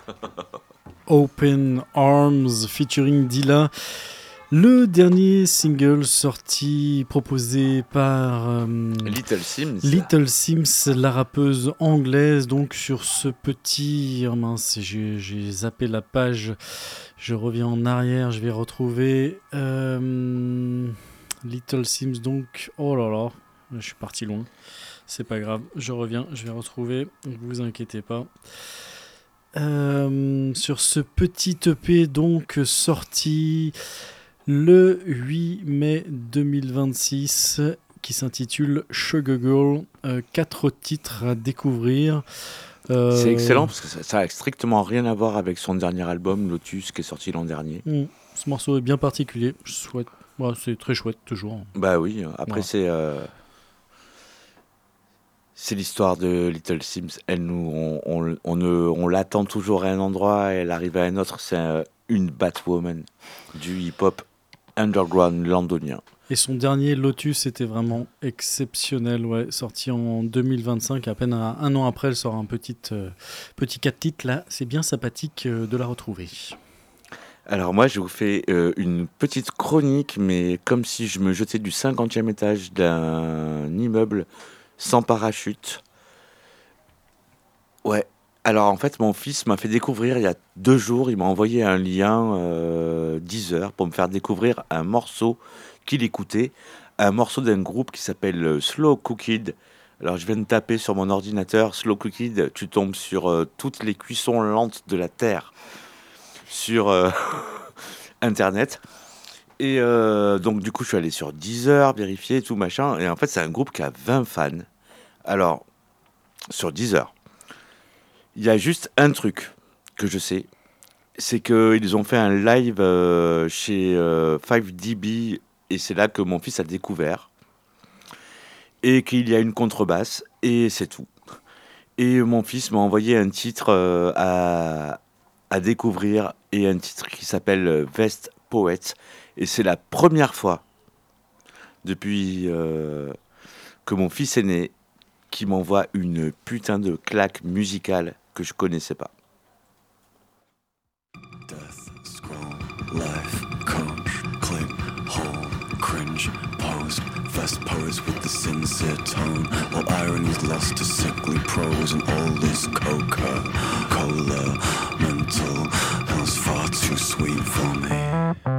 Open Arms featuring Dilla. Le dernier single sorti, proposé par Little Sims, la rappeuse anglaise. Donc sur ce petit... Oh mince, j'ai zappé la page. Je reviens en arrière, je vais retrouver... Little Sims, donc... Oh là là, je suis parti loin. C'est pas grave, je reviens, je vais retrouver. Ne vous inquiétez pas. Sur ce petit EP, donc, sorti... le 8 mai 2026, qui s'intitule Sugar Girl, 4 titres à découvrir. C'est excellent parce que ça a strictement rien à voir avec son dernier album Lotus qui est sorti l'an dernier. Ce morceau est bien particulier, c'est très chouette toujours. Bah oui, après c'est l'histoire de Little Sims. Elle on l'attend toujours à un endroit et elle arrive à un autre. C'est une Batwoman du hip-hop underground londonien. Et son dernier Lotus était vraiment exceptionnel, sorti en 2025, à peine un an après, elle sort un petit 4 titres, là, c'est bien sympathique de la retrouver. Alors moi, je vous fais une petite chronique, mais comme si je me jetais du 50e étage d'un immeuble sans parachute. Ouais. Alors en fait, mon fils m'a fait découvrir il y a 2 jours, il m'a envoyé un lien Deezer pour me faire découvrir un morceau qu'il écoutait, un morceau d'un groupe qui s'appelle Slow Cooked. Alors je viens de taper sur mon ordinateur Slow Cooked, tu tombes sur toutes les cuissons lentes de la Terre sur Internet. Et donc du coup je suis allé sur Deezer, vérifier tout machin, et en fait c'est un groupe qui a 20 fans. Alors, sur Deezer, il y a juste un truc que je sais, c'est qu'ils ont fait un live chez 5DB, et c'est là que mon fils a découvert, et qu'il y a une contrebasse, et c'est tout. Et mon fils m'a envoyé un titre à découvrir, et un titre qui s'appelle Vest Poet, et c'est la première fois depuis que mon fils est né qui m'envoie une putain de claque musicale que je connaissais pas. Death, scroll, life, coach, click, hole, cringe, post, fast pose with the sincere tone, while irony's lost to sickly prose and all this Coca-Cola mental hell's far too sweet for me.